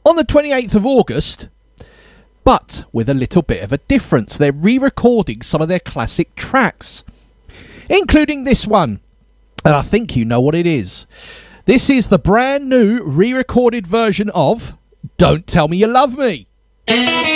on the 28th of August, but with a little bit of a difference. They're re-recording some of their classic tracks, including this one, and I think you know what it is. This is the brand new re-recorded version of Don't Tell Me You Love Me.